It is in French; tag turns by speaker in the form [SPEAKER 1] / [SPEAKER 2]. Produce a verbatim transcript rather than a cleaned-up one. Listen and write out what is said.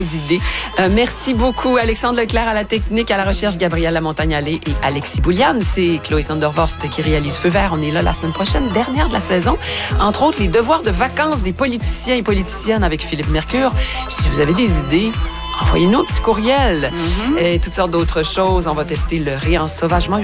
[SPEAKER 1] d'idées. Euh, merci beaucoup, Alexandre Leclerc à la technique, à la recherche, Gabrielle Lamontagne-Allé et Alexis Boulian. C'est Chloé Sondervorst qui réalise Feu vert. On est là la semaine prochaine, dernière de la saison. Entre autres, les devoirs de vacances des politiciens et politiciennes avec Philippe Mercure. Si vous avez des idées, envoyez-nous un petit courriel. Mm-hmm. Et toutes sortes d'autres choses. On va tester le réensauvagement